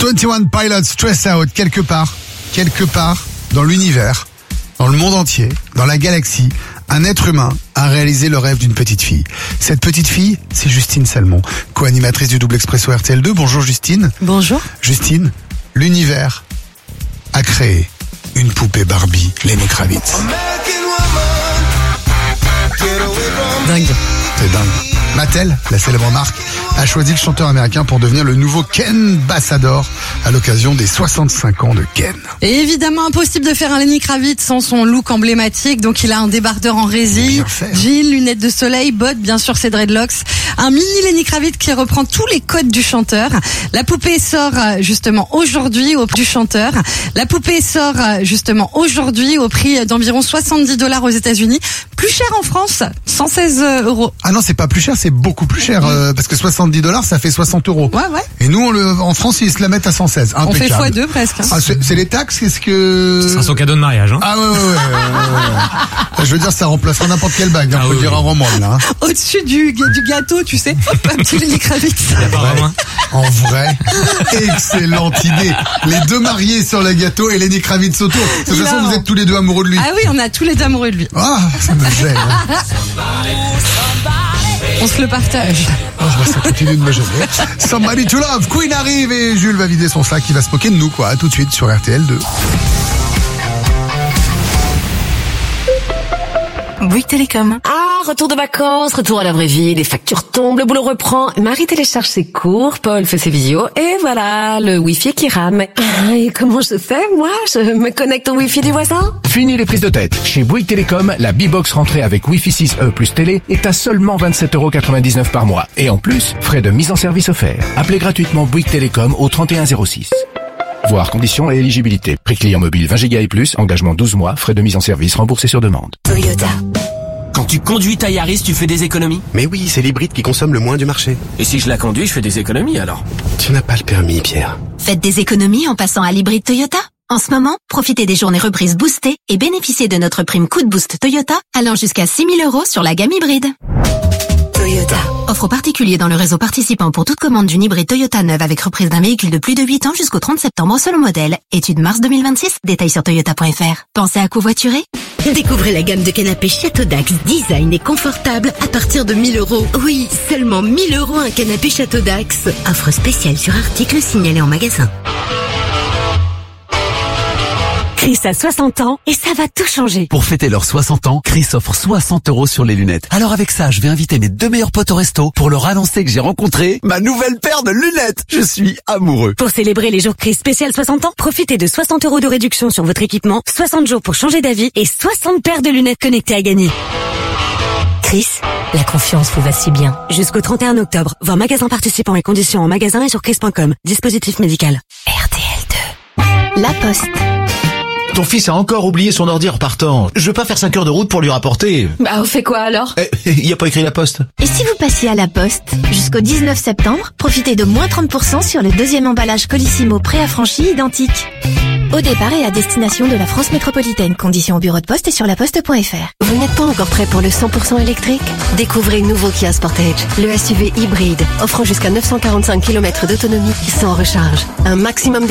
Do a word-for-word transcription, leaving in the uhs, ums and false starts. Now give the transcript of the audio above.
vingt et un Pilots, Stress Out, quelque part, quelque part dans l'univers, dans le monde entier, dans la galaxie, un être humain a réalisé le rêve d'une petite fille. Cette petite fille, c'est Justine Salmon, co-animatrice du Double Expresso R T L deux. Bonjour Justine. Bonjour. Justine, l'univers a créé une poupée Barbie, Lenny Kravitz. Dingue. C'est dingue. Mattel, la célèbre marque, a choisi le chanteur américain pour devenir le nouveau Ken Ambassador à l'occasion des soixante-cinq ans de Ken. Et évidemment, impossible de faire un Lenny Kravitz sans son look emblématique. Donc il a un débardeur en résille, jeans, lunettes de soleil, bottes, bien sûr ses dreadlocks. Un mini Lenny Kravitz qui reprend tous les codes du chanteur. La poupée sort justement aujourd'hui au prix du chanteur. La poupée sort justement aujourd'hui au prix d'environ soixante-dix dollars aux États-Unis. Plus cher en France, cent seize euros. Ah non, c'est pas plus cher, c'est beaucoup plus cher, euh, parce que soixante-dix dollars, ça fait soixante euros. Ouais, ouais. Et nous, on le, en France, ils se la mettent à cent seize. Impeccable. On fait fois deux presque. Hein. Ah, c'est, c'est les taxes, qu'est-ce que... Ce sera son cadeau de mariage, hein. Ah ouais, ouais, ouais. ouais, ouais. Je veux dire, ça remplacera n'importe quelle bague, hein, Ah faut oui, le dire oui. en roman, là. Hein. Au-dessus du, du gâteau, tu sais, hop, un petit Lenny Kravitz. Apparemment. En vrai, excellente idée. Les deux mariés sur le gâteau et Lenny Kravitz autour. De toute façon, Non. vous êtes tous les deux amoureux de lui. Ah oui, on a tous les deux amoureux de lui. Ah, ça me gêne. Hein. On se le partage. Oh, bah, ça continue de me gêner. Somebody to love. Queen arrive et Jules va vider son sac. Il va se moquer de nous, quoi. À tout de suite sur R T L deux. Bouygues Télécom. Ah, retour de vacances, retour à la vraie vie, les factures tombent, le boulot reprend, Marie télécharge ses cours, Paul fait ses visios, et voilà, le wifi qui rame. Ah, et comment je fais, moi? Je me connecte au wifi du voisin? Fini les prises de tête. Chez Bouygues Télécom, la B-Box rentrée avec Wi-Fi six E plus télé est à seulement vingt-sept euros quatre-vingt-dix-neuf par mois. Et en plus, frais de mise en service offerts. Appelez gratuitement Bouygues Télécom au trente et un zéro six. Voir conditions et éligibilité. Prix client mobile vingt gigas et plus, engagement douze mois, frais de mise en service remboursés sur demande. Toyota. Quand tu conduis ta Yaris, tu fais des économies? Mais oui, c'est l'hybride qui consomme le moins du marché. Et si je la conduis, je fais des économies alors? Tu n'as pas le permis, Pierre. Faites des économies en passant à l'hybride Toyota. En ce moment, profitez des journées reprises boostées et bénéficiez de notre prime coup de boost Toyota allant jusqu'à six mille euros sur la gamme hybride. Toyota. Offre aux particuliers dans le réseau participant pour toute commande d'une hybride Toyota neuve avec reprise d'un véhicule de plus de huit ans jusqu'au trente septembre selon modèle. Étude mars deux mille vingt-six. Détails sur toyota point f r. Pensez à covoiturer? Découvrez la gamme de canapés Château Dax, design et confortable à partir de mille euros. Oui, seulement mille euros un canapé Château Dax. Offre spéciale sur article signalé en magasin. Chris a soixante ans et ça va tout changer. Pour fêter leurs soixante ans, Chris offre soixante euros sur les lunettes. Alors avec ça, je vais inviter mes deux meilleurs potes au resto pour leur annoncer que j'ai rencontré ma nouvelle paire de lunettes. Je suis amoureux. Pour célébrer les jours Chris spécial soixante ans, profitez de soixante euros de réduction sur votre équipement, soixante jours pour changer d'avis et soixante paires de lunettes connectées à gagner. Chris, la confiance vous va si bien. Jusqu'au trente et un octobre, voir magasin participants et conditions en magasin et sur chris point com. Dispositif médical. R T L deux. La Poste. Ton fils a encore oublié son ordi en partant. Je veux pas faire cinq heures de route pour lui rapporter. Bah, on fait quoi alors? Eh, il y a pas écrit la poste. Et si vous passiez à la Poste? Jusqu'au dix-neuf septembre, profitez de moins trente pour cent sur le deuxième emballage Colissimo préaffranchi identique. Au départ et à destination de la France métropolitaine. Conditions au bureau de poste et sur laposte point f r. Vous n'êtes pas encore prêt pour le cent pour cent électrique? Découvrez le nouveau Kia Sportage, le S U V hybride, offrant jusqu'à neuf cent quarante-cinq kilomètres d'autonomie sans recharge. Un maximum